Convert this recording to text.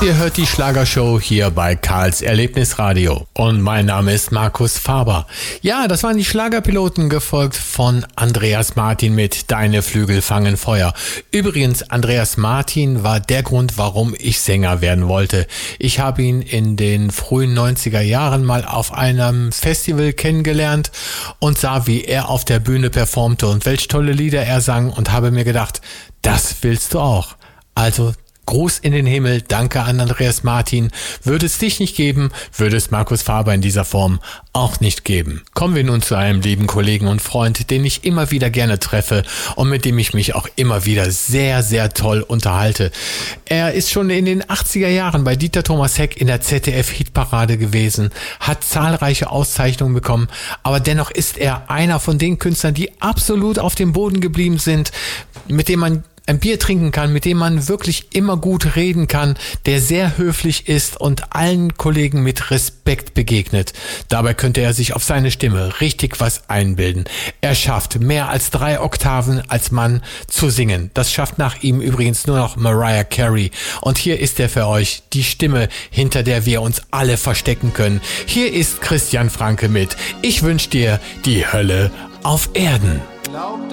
Ihr hört die Schlagershow hier bei Karls Erlebnisradio. Und mein Name ist Markus Faber. Ja, das waren die Schlagerpiloten, gefolgt von Andreas Martin mit Deine Flügel fangen Feuer. Übrigens, Andreas Martin war der Grund, warum ich Sänger werden wollte. Ich habe ihn in den frühen 90er Jahren mal auf einem Festival kennengelernt und sah, wie er auf der Bühne performte und welch tolle Lieder er sang und habe mir gedacht, das willst du auch. Also Gruß in den Himmel, danke an Andreas Martin. Würde es dich nicht geben, würde es Markus Faber in dieser Form auch nicht geben. Kommen wir nun zu einem lieben Kollegen und Freund, den ich immer wieder gerne treffe und mit dem ich mich auch immer wieder sehr, sehr toll unterhalte. Er ist schon in den 80er Jahren bei Dieter Thomas Heck in der ZDF-Hitparade gewesen, hat zahlreiche Auszeichnungen bekommen, aber dennoch ist er einer von den Künstlern, die absolut auf dem Boden geblieben sind, mit dem man ein Bier trinken kann, mit dem man wirklich immer gut reden kann, der sehr höflich ist und allen Kollegen mit Respekt begegnet. Dabei könnte er sich auf seine Stimme richtig was einbilden. Er schafft mehr als 3 Oktaven als Mann zu singen. Das schafft nach ihm übrigens nur noch Mariah Carey. Und hier ist er für euch, die Stimme, hinter der wir uns alle verstecken können. Hier ist Christian Franke mit Ich wünsch dir die Hölle auf Erden.